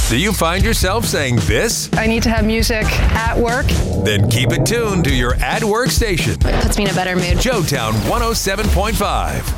Do you find yourself saying this? I need to have music at work. Then keep it tuned to your at work station. It puts me in a better mood. Joetown 107.5.